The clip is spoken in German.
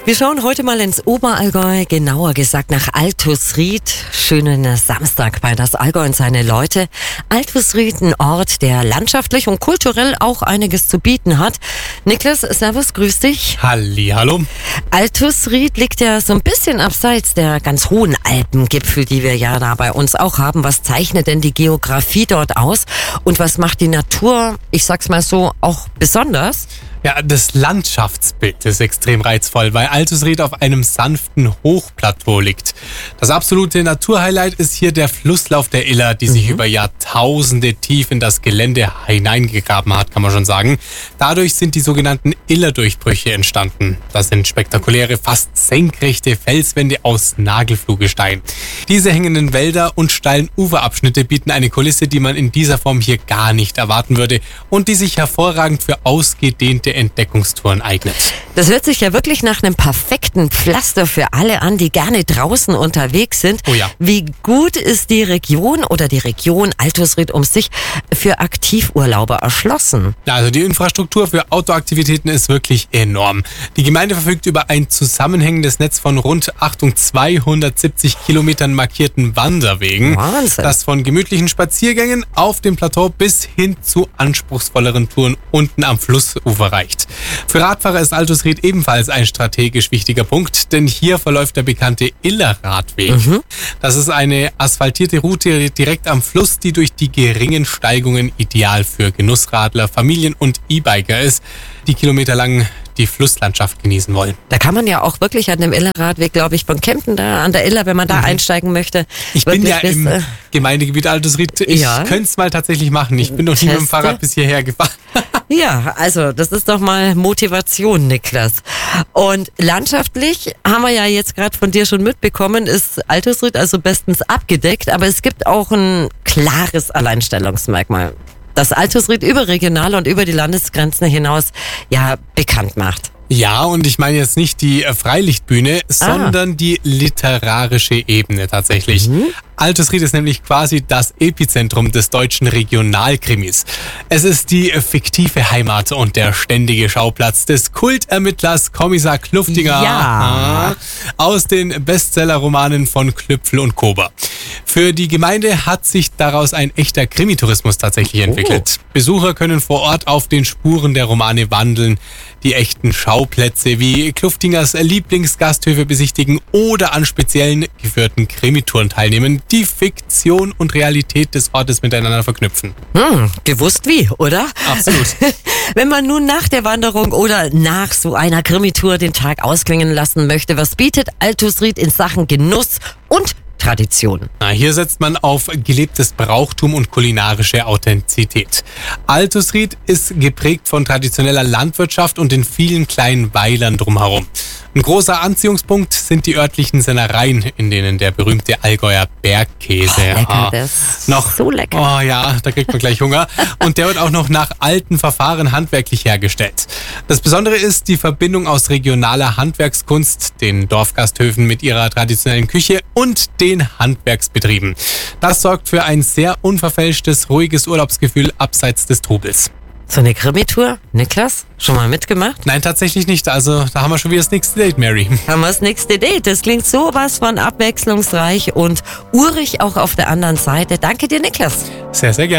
Wir schauen heute mal ins Oberallgäu, genauer gesagt nach Altusried. Schönen Samstag bei das Allgäu und seine Leute. Altusried, ein Ort, der landschaftlich und kulturell auch einiges zu bieten hat. Niklas, servus, grüß dich. Hallihallo. Altusried liegt ja so ein bisschen abseits der ganz hohen Alpengipfel, die wir ja da bei uns auch haben. Was zeichnet denn die Geografie dort aus? Und was macht die Natur, ich sag's mal so, auch besonders? Ja, das Landschaftsbild ist extrem reizvoll, weil Altusried auf einem sanften Hochplateau liegt. Das absolute Naturhighlight ist hier der Flusslauf der Iller, die sich über Jahrtausende tief in das Gelände hineingegraben hat, kann man schon sagen. Dadurch sind die sogenannten Illerdurchbrüche entstanden. Das sind spektakuläre, fast senkrechte Felswände aus Nagelfluhgestein. Diese hängenden Wälder und steilen Uferabschnitte bieten eine Kulisse, die man in dieser Form hier gar nicht erwarten würde und die sich hervorragend für ausgedehnte Entdeckungstouren eignet. Das hört sich ja wirklich nach einem perfekten Pflaster für alle an, die gerne draußen unterwegs sind. Oh ja. Wie gut ist die Region oder die Region Altusried um sich für Aktivurlauber erschlossen? Also die Infrastruktur für Outdoor-Aktivitäten ist wirklich enorm. Die Gemeinde verfügt über ein zusammenhängendes Netz von rund 270 Kilometern markierten Wanderwegen, Wahnsinn. das von gemütlichen Spaziergängen auf dem Plateau bis hin zu anspruchsvolleren Touren unten am Flussufer reicht. Für Radfahrer ist Altusried ebenfalls ein strategisch wichtiger Punkt, denn hier verläuft der bekannte Illerradweg. Das ist eine asphaltierte Route direkt am Fluss, die durch die geringen Steigungen ideal für Genussradler, Familien und E-Biker ist, die kilometerlang die Flusslandschaft genießen wollen. Da kann man ja auch wirklich an dem Illerradweg, glaube ich, von Kempten da an der Iller, wenn man da einsteigen möchte. Ich bin ja im Gemeindegebiet Altusried. Ich könnte es mal tatsächlich machen. Ich bin noch nie mit dem Fahrrad bis hierher gefahren. Ja, also das ist doch mal Motivation, Niklas. Und landschaftlich haben wir ja jetzt gerade von dir schon mitbekommen, ist Altusried also bestens abgedeckt, aber es gibt auch ein klares Alleinstellungsmerkmal, das Altusried überregional und über die Landesgrenzen hinaus ja bekannt macht. Ja, und ich meine jetzt nicht die Freilichtbühne, sondern die literarische Ebene tatsächlich. Altusried ist nämlich quasi das Epizentrum des deutschen Regionalkrimis. Es ist die fiktive Heimat und der ständige Schauplatz des Kultermittlers Kommissar Kluftinger aus den Bestsellerromanen von Klüpfel und Kober. Für die Gemeinde hat sich daraus ein echter Krimitourismus tatsächlich entwickelt. Besucher können vor Ort auf den Spuren der Romane wandeln, die echten Schauplätze wie Kluftingers Lieblingsgasthöfe besichtigen oder an speziellen geführten Krimitouren teilnehmen, die Fiktion und Realität des Ortes miteinander verknüpfen. Gewusst wie, oder? Absolut. Wenn man nun nach der Wanderung oder nach so einer Krimitour den Tag ausklingen lassen möchte, was bietet Altusried in Sachen Genuss und Tradition? Hier setzt man auf gelebtes Brauchtum und kulinarische Authentizität. Altusried ist geprägt von traditioneller Landwirtschaft und den vielen kleinen Weilern drumherum. Ein großer Anziehungspunkt sind die örtlichen Sennereien, in denen der berühmte Allgäuer Bergkäse Lecker, das noch so lecker. Oh ja, da kriegt man gleich Hunger. Und der wird auch noch nach alten Verfahren handwerklich hergestellt. Das Besondere ist die Verbindung aus regionaler Handwerkskunst, den Dorfgasthöfen mit ihrer traditionellen Küche und den Handwerksbetrieben. Das sorgt für ein sehr unverfälschtes, ruhiges Urlaubsgefühl abseits des Trubels. So eine Krimitour, Niklas, schon mal mitgemacht? Nein, tatsächlich nicht. Also da haben wir schon wieder das nächste Date, Mary. Haben wir das nächste Date. Das klingt sowas von abwechslungsreich und urig auch auf der anderen Seite. Danke dir, Niklas. Sehr, sehr gerne.